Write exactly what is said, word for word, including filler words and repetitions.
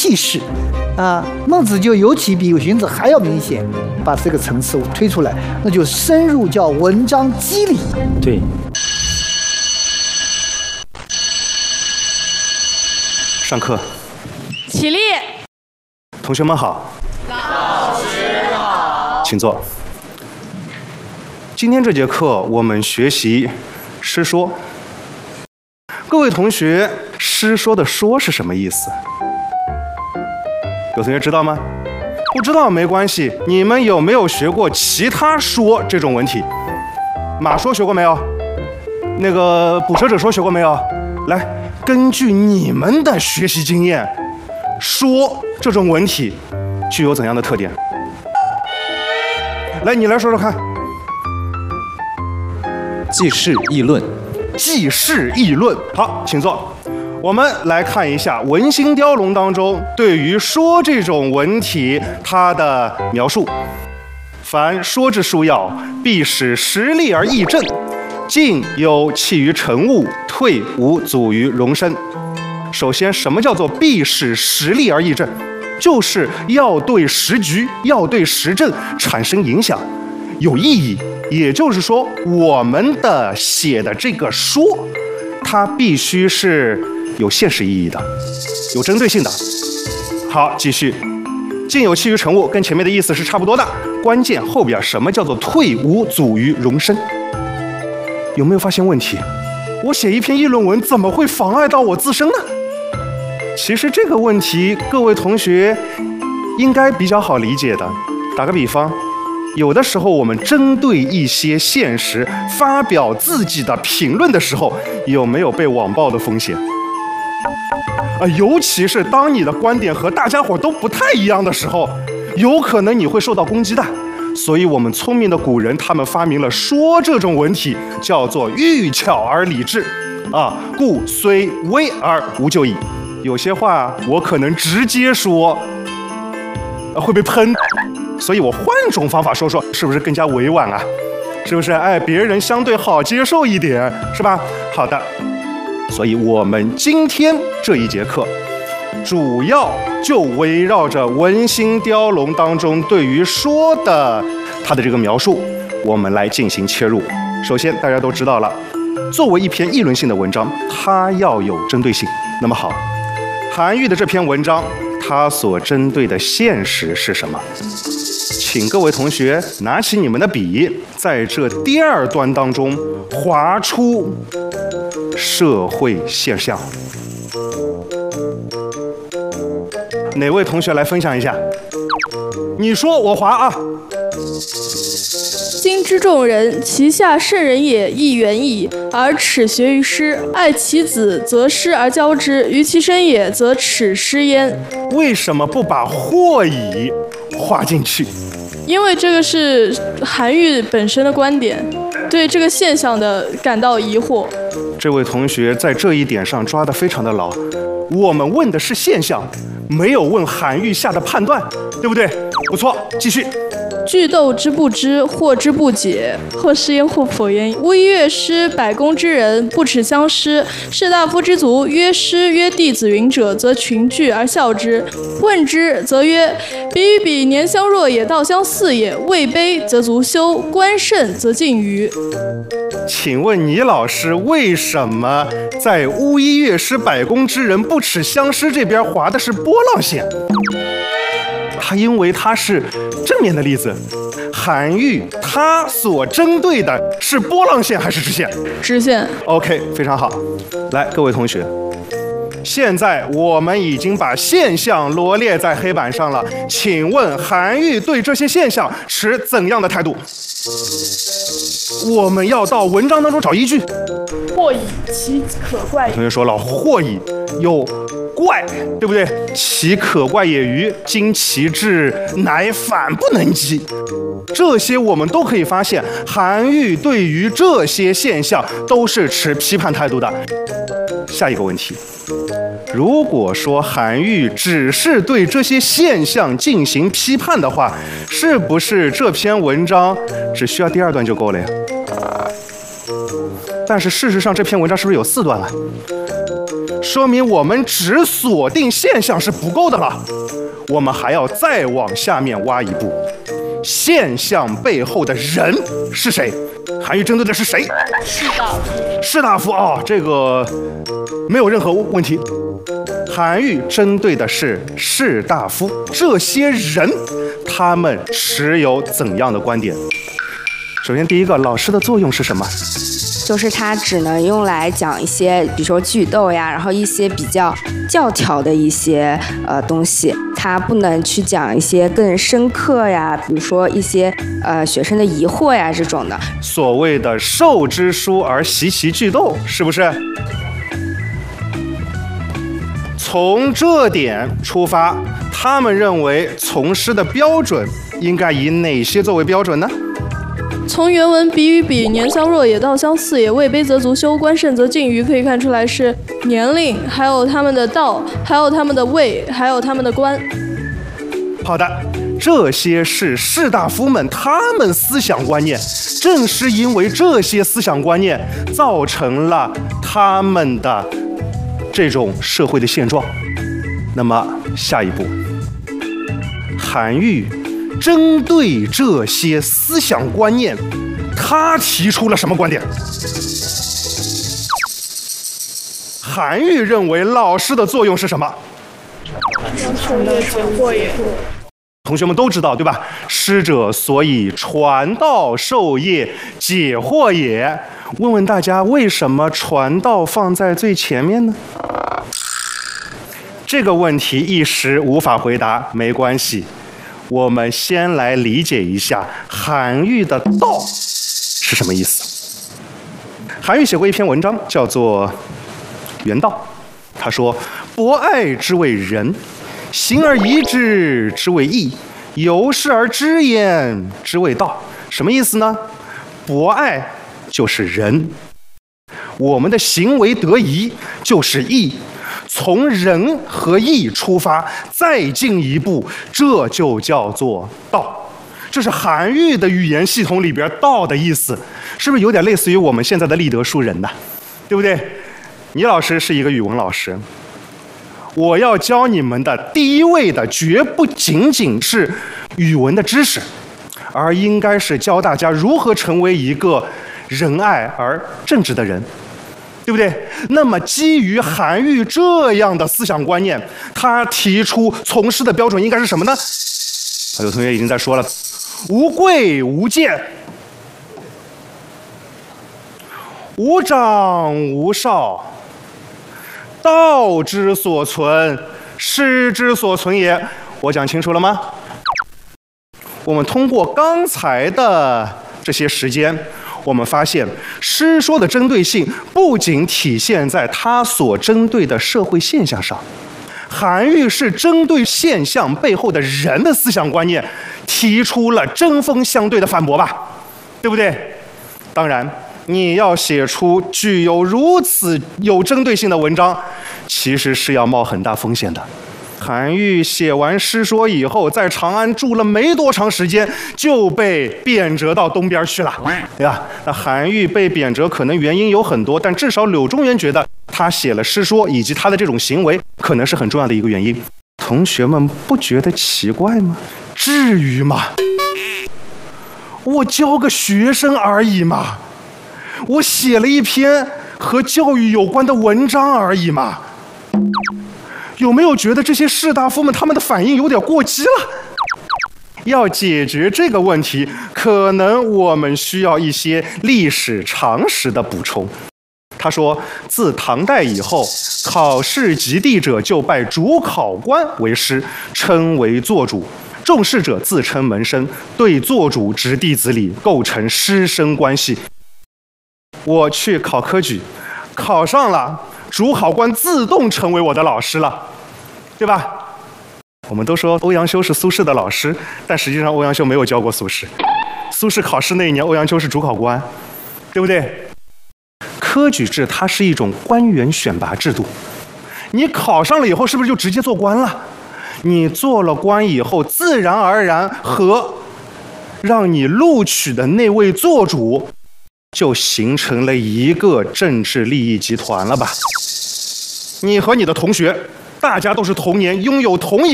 气势。啊，孟子就尤其比荀子还要明显，把这个层次推出来，那就深入叫文章机理。 对。上课。 起立。 同学们好。 老师好。 请坐。今天这节课我们学习诗说。各位同学，诗说的说是什么意思？有同学知道吗？不知道没关系。你们有没有学过其他说这种文体？马说学过没有？那个捕蛇者说学过没有？来，根据你们的学习经验，说这种文体具有怎样的特点？来，你来说说看。 记事议论。 记事议论。好，请坐。我们来看一下《文心雕龙》当中对于说这种文体它的描述。凡说之书要，必使实力而益正，进有弃于陈物，退无阻于容身。首先，什么叫做必使实力而益正？就是要对时局、要对时政产生影响，有意义。也就是说，我们的写的这个说，它必须是有现实意义的，有针对性的。好，继续。进有弃于陈物，跟前面的意思是差不多的。关键后边什么叫做退无阻于容身？有没有发现问题？我写一篇议论文，怎么会妨碍到我自身呢？其实这个问题，各位同学应该比较好理解的。打个比方，有的时候我们针对一些现实发表自己的评论的时候，有没有被网暴的风险？呃，尤其是当你的观点和大家伙都不太一样的时候，有可能你会受到攻击的。所以我们聪明的古人，他们发明了说这种文体，叫做欲巧而理智啊，故虽微而无救矣。有些话我可能直接说，呃、会被喷，所以我换种方法说说，是不是更加委婉啊？是不是？哎，别人相对好接受一点，是吧？好的。所以我们今天这一节课，主要就围绕着《文心雕龙》当中对于说的它的这个描述，我们来进行切入。首先，大家都知道了，作为一篇议论性的文章，它要有针对性。那么好，韩愈的这篇文章，它所针对的现实是什么？请各位同学拿起你们的笔，在这第二段当中划出社会现象。哪位同学来分享一下？你说我划啊。 今之众人，其下圣人也，亦远矣，而耻学于师。爱其子，则师而教之；于其身也，则耻师焉。 为什么不把或矣划进去？ 因为这个是韩愈本身的观点，对这个现象的感到疑惑。 这位同学在这一点上抓得非常的牢。我们问的是现象，没有问韩愈下的判断，对不对？不错，继续。 句斗之不知，或之不解，或是焉，或否焉。巫医乐师，百工之人，不耻相师。士大夫之族，曰师曰弟子云者，则群聚而笑之。问之，则曰：彼与彼年相若也，道相似也。位卑则足羞，官盛则近谀。 请问倪老师，为什么在巫医乐师百工之人不耻相师这边划的是波浪线？他因为他是正面的例子，韩愈他所针对的是波浪线还是直线？ 直线。 OK， 非常好。来，各位同学，现在我们已经把现象罗列在黑板上了，请问韩愈对这些现象持怎样的态度？我们要到文章当中找依据。 或以其可怪。 同学说了，或以有怪，对不对？其可怪也欤，今其志，乃反不能及。这些我们都可以发现，韩愈对于这些现象都是持批判态度的。下一个问题，如果说韩愈只是对这些现象进行批判的话，是不是这篇文章只需要第二段就够了呀？但是事实上，这篇文章是不是有四段啊？ 说明我们只锁定现象是不够的了，我们还要再往下面挖一步。现象背后的人是谁？韩愈针对的是谁？ 士大夫。 士大夫啊、哦，这个没有任何问题。韩愈针对的是士大夫，这些人他们持有怎样的观点？首先，第一个，老师的作用是什么？ 就是它只能用来讲一些，比如说句读呀，然后一些比较教条的一些呃东西，它不能去讲一些更深刻呀，比如说一些呃学生的疑惑呀这种的。 所谓的授之书而习其句读，是不是？从这点出发，他们认为从师的标准应该以哪些作为标准呢？ 从原文比与比，年相若也，道相似也，位卑则足羞，官盛则近谀，可以看出来是年龄，还有他们的道，还有他们的位，还有他们的官。 好的，这些是士大夫们他们思想观念，正是因为这些思想观念造成了他们的这种社会的现状。那么下一步，韩愈针对这些思想观念，他提出了什么观点？韩愈认为老师的作用是什么？ 传道解惑也。 同学们都知道，对吧？师者，所以传道授业解惑也。问问大家，为什么传道放在最前面呢？这个问题一时无法回答，没关系。我们先来理解一下韩愈的道是什么意思。韩愈写过一篇文章，叫做《原道》。他说：“博爱之谓仁，行而宜之之谓义，由是而知焉之谓道。”什么意思呢？博爱就是仁，我们的行为得宜就是义。从仁和义出发，再进一步，这就叫做道。这是韩愈的语言系统里边道的意思，是不是有点类似于我们现在的立德树人呢？对不对？倪老师是一个语文老师，我要教你们的第一位的绝不仅仅是语文的知识，而应该是教大家如何成为一个仁爱而正直的人。对不对？那么基于韩愈这样的思想观念，他提出从师的标准应该是什么呢？有同学已经在说了，无贵无贱，无长无少，道之所存，师之所存也。我讲清楚了吗？我们通过刚才的这些时间，我们发现师说的针对性不仅体现在他所针对的社会现象上，韩愈是针对现象背后的人的思想观念提出了针锋相对的反驳吧，对不对？当然，你要写出具有如此有针对性的文章，其实是要冒很大风险的。韩愈写完《师说》以后，在长安住了没多长时间，就被贬谪到东边去了，对吧？那韩愈被贬谪，可能原因有很多，但至少柳宗元觉得他写了《师说》以及他的这种行为，可能是很重要的一个原因。同学们不觉得奇怪吗？至于吗？我教个学生而已嘛，我写了一篇和教育有关的文章而已嘛。有没有觉得这些士大夫们他们的反应有点过激了？要解决这个问题，可能我们需要一些历史常识的补充。他说，自唐代以后，考试及第者就拜主考官为师，称为做主。重视者自称门生，对做主执弟子礼，构成师生关系。我去考科举，考上了，主考官自动成为我的老师了，对吧？我们都说欧阳修是苏轼的老师，但实际上欧阳修没有教过苏轼。苏轼考试那一年，欧阳修是主考官，对不对？科举制它是一种官员选拔制度，你考上了以后，是不是就直接做官了？你做了官以后，自然而然和让你录取的那位做主就形成了一个政治利益集团了吧？ 你和你的同学，大家都是童年拥有同一